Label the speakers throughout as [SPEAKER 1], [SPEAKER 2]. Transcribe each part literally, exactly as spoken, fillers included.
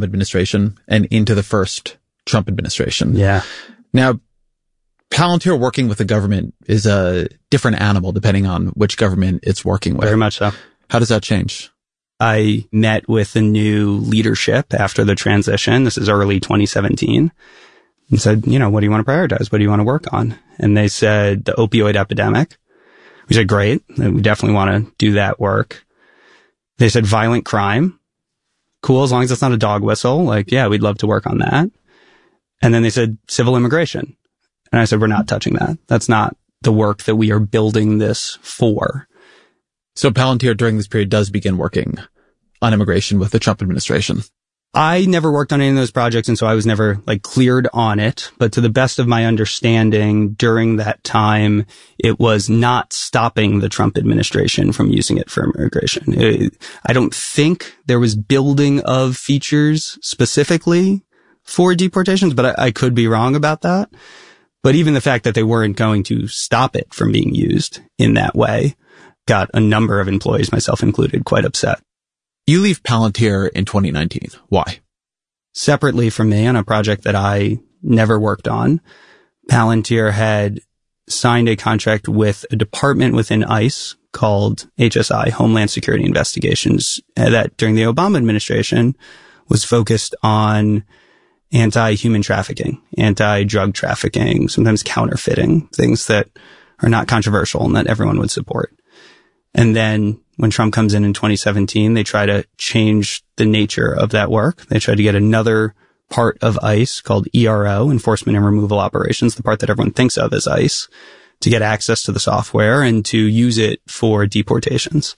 [SPEAKER 1] Obama administration and into the first Trump administration.
[SPEAKER 2] Yeah.
[SPEAKER 1] Now, Palantir working with the government is a different animal depending on which government it's working with.
[SPEAKER 2] Very much so.
[SPEAKER 1] How does that change?
[SPEAKER 2] I met with the new leadership after the transition. This is early twenty seventeen. And said, you know, what do you want to prioritize? What do you want to work on? And they said the opioid epidemic. We said, great. We definitely want to do that work. They said violent crime. Cool. As long as it's not a dog whistle. Like, yeah, we'd love to work on that. And then they said civil immigration. And I said, we're not touching that. That's not the work that we are building this for.
[SPEAKER 1] So Palantir during this period does begin working on immigration with the Trump administration.
[SPEAKER 2] I never worked on any of those projects, and so I was never like cleared on it. But to the best of my understanding, during that time, it was not stopping the Trump administration from using it for immigration. It, I don't think there was building of features specifically for deportations, but I, I could be wrong about that. But even the fact that they weren't going to stop it from being used in that way got a number of employees, myself included, quite upset.
[SPEAKER 1] You leave Palantir in twenty nineteen. Why?
[SPEAKER 2] Separately from me, on a project that I never worked on, Palantir had signed a contract with a department within ICE called H S I, Homeland Security Investigations, that during the Obama administration was focused on anti-human trafficking, anti-drug trafficking, sometimes counterfeiting, things that are not controversial and that everyone would support. And then when Trump comes in in twenty seventeen, they try to change the nature of that work. They try to get another part of ICE called E R O, Enforcement and Removal Operations, the part that everyone thinks of as ICE, to get access to the software and to use it for deportations.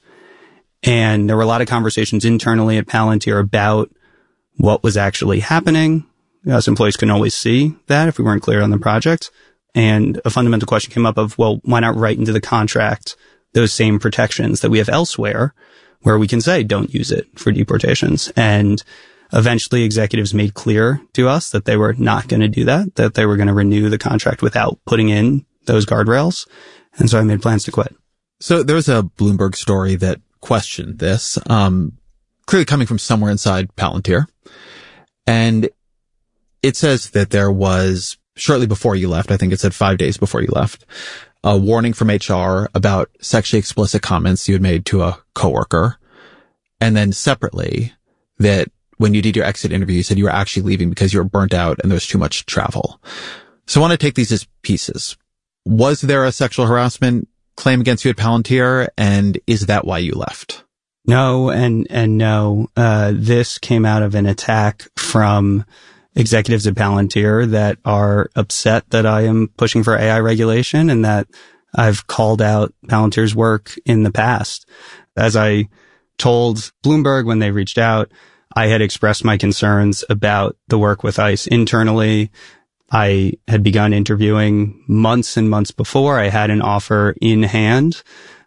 [SPEAKER 2] And there were a lot of conversations internally at Palantir about what was actually happening. Us employees couldn't always see that if we weren't clear on the project. And a fundamental question came up of, well, why not write into the contract those same protections that we have elsewhere where we can say don't use it for deportations? And eventually executives made clear to us that they were not going to do that, that they were going to renew the contract without putting in those guardrails. And so I made plans to quit.
[SPEAKER 1] So there was a Bloomberg story that questioned this, um, clearly coming from somewhere inside Palantir. And it says that there was, shortly before you left, I think it said five days before you left, a warning from H R about sexually explicit comments you had made to a coworker. And then separately, that when you did your exit interview, you said you were actually leaving because you were burnt out and there was too much travel. So I want to take these as pieces. Was there a sexual harassment claim against you at Palantir? And is that why you left?
[SPEAKER 2] No, and, and no. Uh, this came out of an attack from executives at Palantir that are upset that I am pushing for A I regulation and that I've called out Palantir's work in the past. As I told Bloomberg when they reached out, I had expressed my concerns about the work with ICE internally. I had begun interviewing months and months before. I had an offer in hand.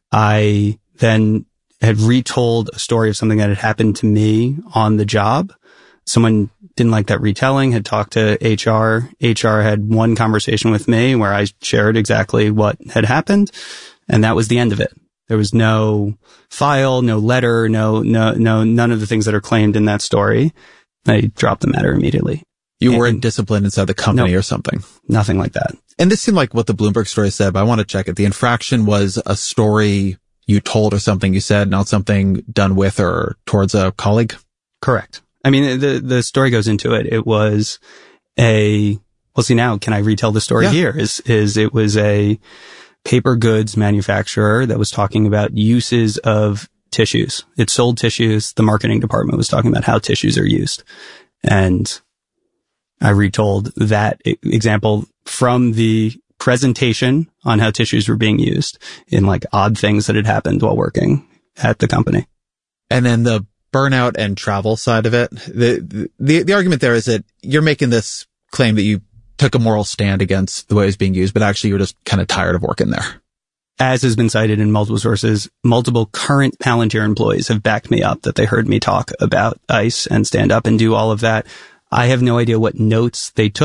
[SPEAKER 2] I then had retold a story of something that had happened to me on the job. Someone didn't like that retelling, had talked to H R. H R had one conversation with me where I shared exactly what had happened, and that was the end of it. There was no file, no letter, no, no, no, none of the things that are claimed in that story. I dropped the matter immediately.
[SPEAKER 1] You
[SPEAKER 2] and,
[SPEAKER 1] weren't disciplined inside the company
[SPEAKER 2] no,
[SPEAKER 1] or something?
[SPEAKER 2] Nothing like that.
[SPEAKER 1] And this seemed like what the Bloomberg story said, but I want to check it. The infraction was a story you told or something you said, not something done with or towards a colleague?
[SPEAKER 2] Correct. I mean, the, the story goes into it. It was a, well, see now, can I retell the story
[SPEAKER 1] yeah.
[SPEAKER 2] here? Is, is it was a paper goods manufacturer that was talking about uses of tissues. It sold tissues. The marketing department was talking about how tissues are used. And I retold that example from the presentation on how tissues were being used in like odd things that had happened while working at the company.
[SPEAKER 1] And then the burnout and travel side of it. The, the, the argument there is that you're making this claim that you took a moral stand against the way it was being used, but actually you're just kind of tired of working there.
[SPEAKER 2] As has been cited in multiple sources, multiple current Palantir employees have backed me up that they heard me talk about ICE and stand up and do all of that. I have no idea what notes they took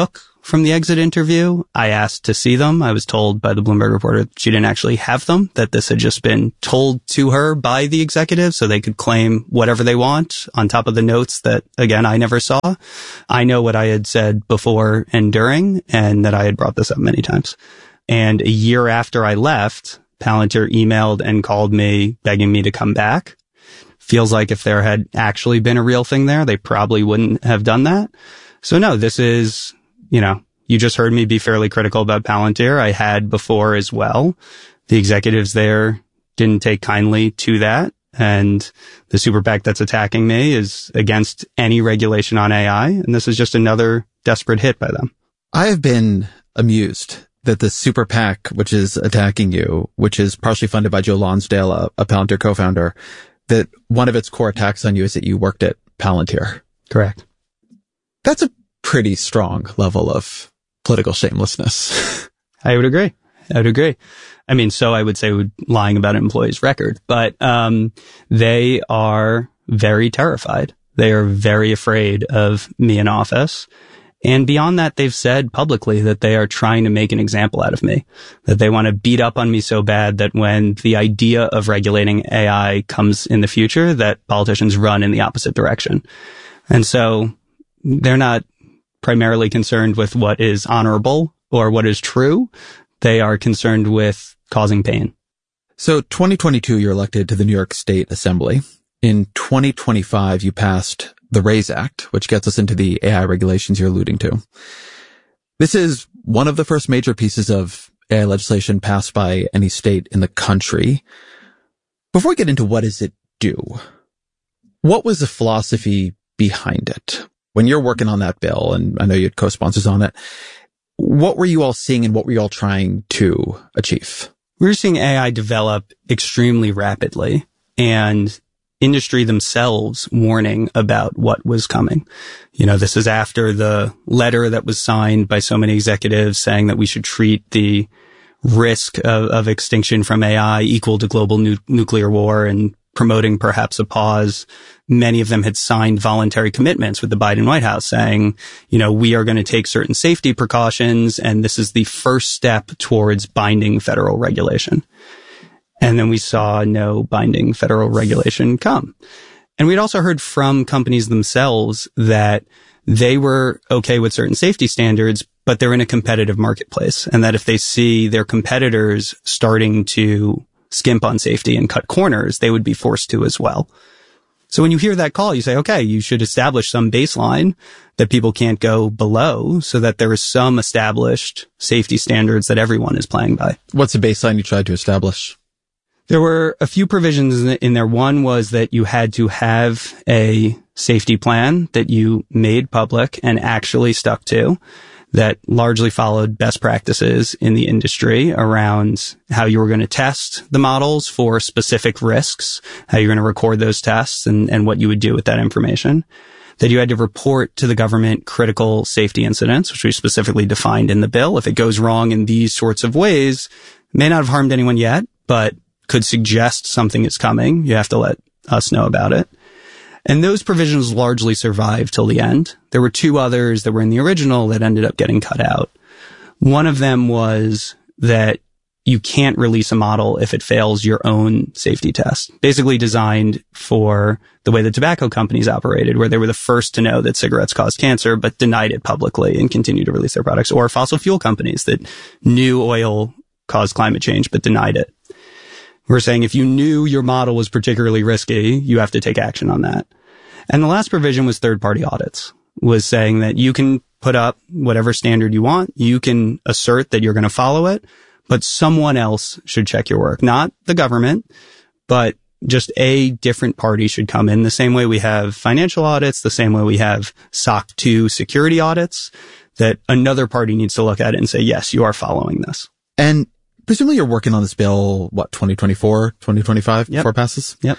[SPEAKER 2] from the exit interview. I asked to see them. I was told by the Bloomberg reporter she didn't actually have them, that this had just been told to her by the executive so they could claim whatever they want on top of the notes that, again, I never saw. I know what I had said before and during, and that I had brought this up many times. And a year after I left, Palantir emailed and called me begging me to come back. Feels like if there had actually been a real thing there, they probably wouldn't have done that. So no, this is, you know, you just heard me be fairly critical about Palantir. I had before as well. The executives there didn't take kindly to that. And the super PAC that's attacking me is against any regulation on A I. And this is just another desperate hit by them.
[SPEAKER 1] I have been amused that the super PAC, which is attacking you, which is partially funded by Joe Lonsdale, a, a Palantir co-founder, that one of its core attacks on you is that you worked at Palantir.
[SPEAKER 2] Correct.
[SPEAKER 1] That's a pretty strong level of political shamelessness.
[SPEAKER 2] I would agree. I would agree. I mean, so I would say lying about an employee's record, but um they are very terrified. They are very afraid of me in office. And beyond that, they've said publicly that they are trying to make an example out of me, that they want to beat up on me so bad that when the idea of regulating A I comes in the future, that politicians run in the opposite direction. And so they're not primarily concerned with what is honorable or what is true. They are concerned with causing pain.
[SPEAKER 1] So twenty twenty-two, you're elected to the New York State Assembly. In twenty twenty-five, you passed the RAISE Act, which gets us into the A I regulations you're alluding to. This is one of the first major pieces of A I legislation passed by any state in the country. Before we get into what does it do, what was the philosophy behind it? When you're working on that bill, and I know you had co-sponsors on it, what were you all seeing and what were you all trying to achieve?
[SPEAKER 2] We were seeing A I develop extremely rapidly, and industry themselves warning about what was coming. You know, this is after the letter that was signed by so many executives saying that we should treat the risk of, of extinction from A I equal to global nu- nuclear war and promoting perhaps a pause. Many of them had signed voluntary commitments with the Biden White House saying, you know, we are going to take certain safety precautions, and this is the first step towards binding federal regulation. And then we saw no binding federal regulation come. And we'd also heard from companies themselves that they were okay with certain safety standards, but they're in a competitive marketplace. And that if they see their competitors starting to skimp on safety and cut corners, they would be forced to as well. So when you hear that call, you say, okay, you should establish some baseline that people can't go below so that there is some established safety standards that everyone is playing by.
[SPEAKER 1] What's the baseline you tried to establish?
[SPEAKER 2] There were a few provisions in there. One was that you had to have a safety plan that you made public and actually stuck to, that largely followed best practices in the industry around how you were going to test the models for specific risks, how you're going to record those tests, and, and what you would do with that information. That you had to report to the government critical safety incidents, which we specifically defined in the bill. If it goes wrong in these sorts of ways, it may not have harmed anyone yet, but could suggest something is coming. You have to let us know about it. And those provisions largely survived till the end. There were two others that were in the original that ended up getting cut out. One of them was that you can't release a model if it fails your own safety test, basically designed for the way the tobacco companies operated, where they were the first to know that cigarettes caused cancer, but denied it publicly and continued to release their products, or fossil fuel companies that knew oil caused climate change, but denied it. We're saying if you knew your model was particularly risky, you have to take action on that. And the last provision was third-party audits, was saying that you can put up whatever standard you want, you can assert that you're going to follow it, but someone else should check your work. Not the government, but just a different party should come in. The same way we have financial audits, the same way we have S O C two security audits, that another party needs to look at it and say, yes, you are following this.
[SPEAKER 1] And presumably you're working on this bill, what, twenty twenty-four, twenty twenty-five
[SPEAKER 2] Yep.
[SPEAKER 1] before it passes?
[SPEAKER 2] Yep.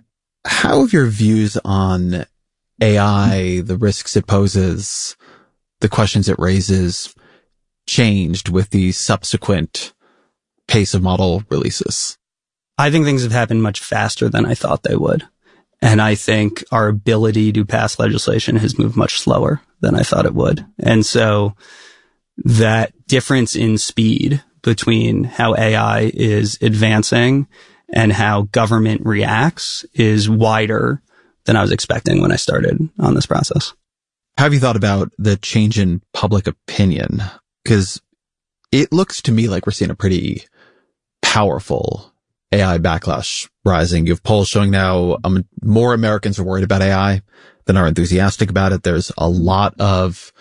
[SPEAKER 1] How have your views on A I, the risks it poses, the questions it raises, changed with the subsequent pace of model releases?
[SPEAKER 2] I think things have happened much faster than I thought they would. And I think our ability to pass legislation has moved much slower than I thought it would. And so that difference in speed between how A I is advancing and how government reacts is wider than I was expecting when I started on this process.
[SPEAKER 1] Have you thought about the change in public opinion? Because it looks to me like we're seeing a pretty powerful A I backlash rising. You have polls showing now um, more Americans are worried about A I than are enthusiastic about it. There's a lot of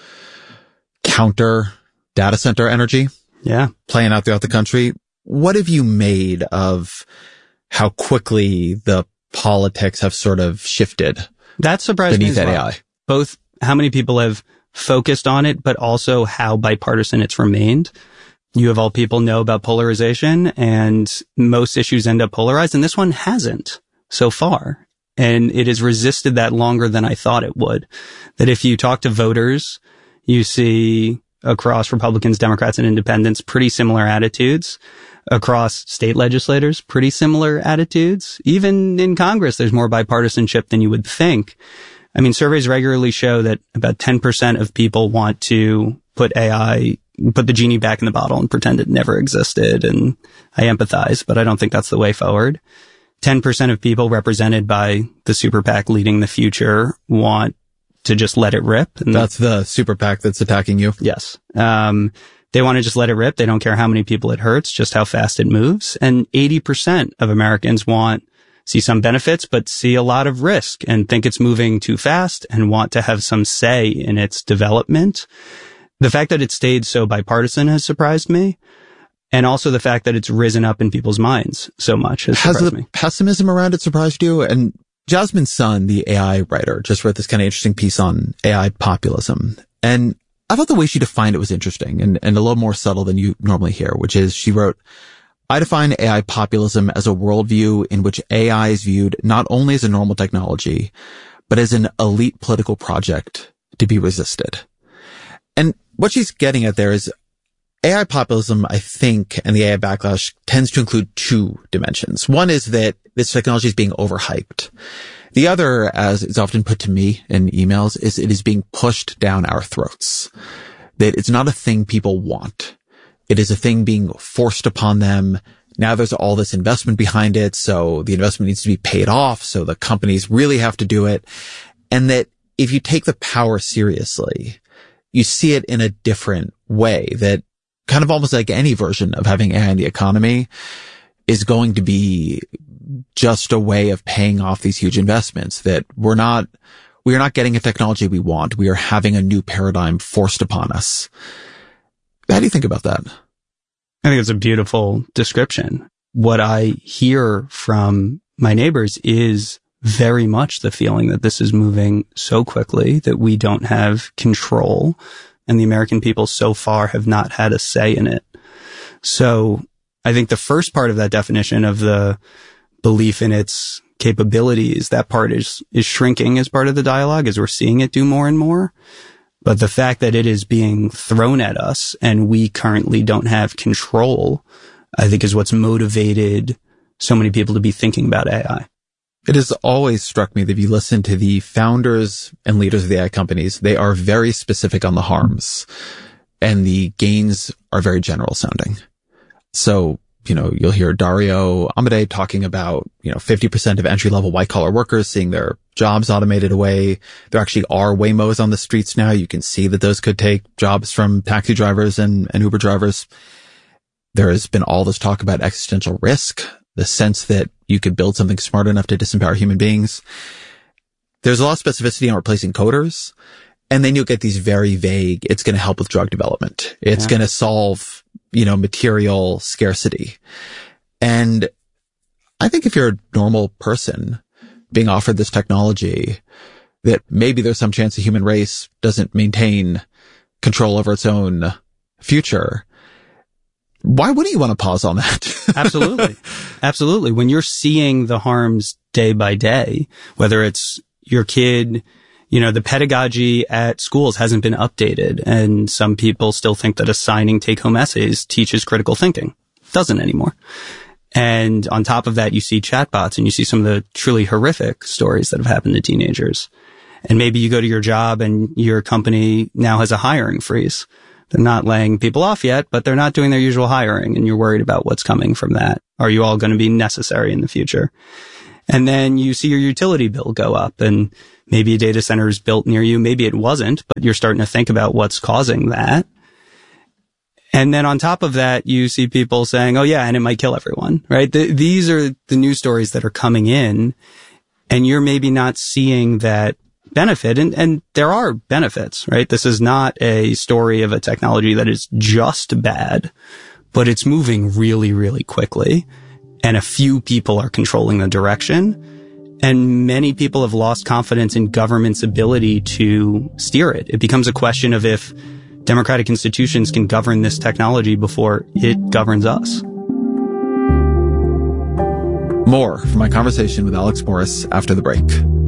[SPEAKER 1] counter data center energy
[SPEAKER 2] yeah,
[SPEAKER 1] playing out throughout the country. What have you made of how quickly the politics have sort of shifted
[SPEAKER 2] that surprised
[SPEAKER 1] beneath
[SPEAKER 2] me as
[SPEAKER 1] that
[SPEAKER 2] well.
[SPEAKER 1] A I?
[SPEAKER 2] Both how many people have focused on it, but also how bipartisan it's remained. You of all people know about polarization, and most issues end up polarized, and this one hasn't so far. And it has resisted that longer than I thought it would. That if you talk to voters, you see across Republicans, Democrats, and independents pretty similar attitudes. Across state legislators, pretty similar attitudes. Even in Congress, there's more bipartisanship than you would think. I mean, surveys regularly show that about ten percent of people want to put A I, put the genie back in the bottle and pretend it never existed. And I empathize, but I don't think that's the way forward. ten percent of people represented by the super PAC leading the future want to just let it rip. And
[SPEAKER 1] that's the super PAC that's attacking you?
[SPEAKER 2] Yes. Um, they want to just let it rip. They don't care how many people it hurts, just how fast it moves. And eighty percent of Americans want see some benefits, but see a lot of risk and think it's moving too fast and want to have some say in its development. The fact that it stayed so bipartisan has surprised me. And also the fact that it's risen up in people's minds so much has surprised
[SPEAKER 1] has the
[SPEAKER 2] me.
[SPEAKER 1] Pessimism around it surprised you? And Jasmine Sun, the A I writer, just wrote this kind of interesting piece on A I populism. And I thought the way she defined it was interesting and, and a little more subtle than you normally hear, which is she wrote, I define A I populism as a worldview in which A I is viewed not only as a normal technology, but as an elite political project to be resisted. And what she's getting at there is A I populism, I think, and the A I backlash tends to include two dimensions. One is that this technology is being overhyped. The other, as is often put to me in emails, is it is being pushed down our throats. That it's not a thing people want. It is a thing being forced upon them. Now there's all this investment behind it, so the investment needs to be paid off, so the companies really have to do it. And that if you take the power seriously, you see it in a different way, that kind of almost like any version of having A I in the economy is going to be just a way of paying off these huge investments, that we're not, we are not getting a technology we want. We are having a new paradigm forced upon us. How do you think about that?
[SPEAKER 2] I think it's a beautiful description. What I hear from my neighbors is very much the feeling that this is moving so quickly that we don't have control, and the American people so far have not had a say in it. So I think the first part of that definition of the belief in its capabilities, that part is, is shrinking as part of the dialogue as we're seeing it do more and more. But the fact that it is being thrown at us and we currently don't have control, I think is what's motivated so many people to be thinking about A I.
[SPEAKER 1] It has always struck me that if you listen to the founders and leaders of the A I companies, they are very specific on the harms and the gains are very general sounding. So, you know, you'll hear Dario Amodei talking about, you know, fifty percent of entry-level white-collar workers seeing their jobs automated away. There actually are Waymos on the streets now. You can see that those could take jobs from taxi drivers and, and Uber drivers. There has been all this talk about existential risk, the sense that you could build something smart enough to disempower human beings. There's a lot of specificity on replacing coders. And then you'll get these very vague, it's going to help with drug development. It's yeah. going to solve, you know, material scarcity. And I think if you're a normal person being offered this technology, that maybe there's some chance the human race doesn't maintain control over its own future. Why wouldn't you want to pause on that?
[SPEAKER 2] Absolutely. Absolutely. When you're seeing the harms day by day, whether it's your kid, you know, the pedagogy at schools hasn't been updated, and some people still think that assigning take-home essays teaches critical thinking. It doesn't anymore. And on top of that, you see chatbots and you see some of the truly horrific stories that have happened to teenagers. And maybe you go to your job and your company now has a hiring freeze They're not laying people off yet, but they're not doing their usual hiring, and you're worried about what's coming from that. Are you all going to be necessary in the future? And then you see your utility bill go up, and maybe a data center is built near you. Maybe it wasn't, but you're starting to think about what's causing that. And then on top of that, you see people saying, oh yeah, and it might kill everyone, right? The, these are the news stories that are coming in, and you're maybe not seeing that benefit. And, and there are benefits, right? This is not a story of a technology that is just bad, but it's moving really, really quickly. And a few people are controlling the direction. And many people have lost confidence in government's ability to steer it. It becomes a question of if democratic institutions can govern this technology before it governs us.
[SPEAKER 1] More from my conversation with Alex Morris after the break.